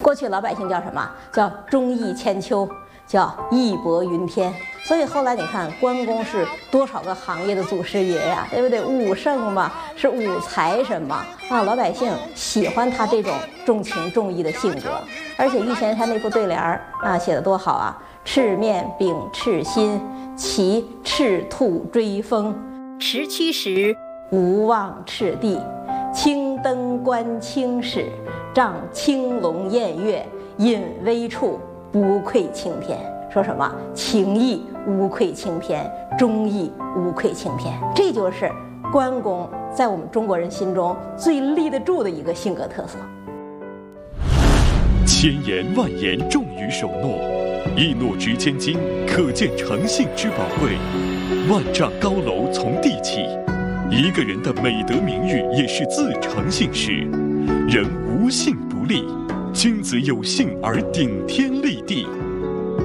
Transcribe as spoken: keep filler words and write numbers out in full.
过去老百姓叫什么？叫忠义千秋，叫义薄云天。所以后来你看，关公是多少个行业的祖师爷呀，对不对？武圣嘛，是武财神嘛，啊，老百姓喜欢他这种重情重义的性格。而且御前山那副对联儿啊，写得多好啊！赤面秉赤心，骑赤兔追风，驰驱时无忘赤地，青灯观青史，仗青龙偃月，引微处，不愧青天。说什么情义无愧青天，忠义无愧青天，这就是关公在我们中国人心中最立得住的一个性格特色。 千言万言重于守诺，一诺值千金，可见诚信之宝贵。万丈高楼从地起，一个人的美德名誉也是自诚信实。人无信不立，君子有信而顶天立地。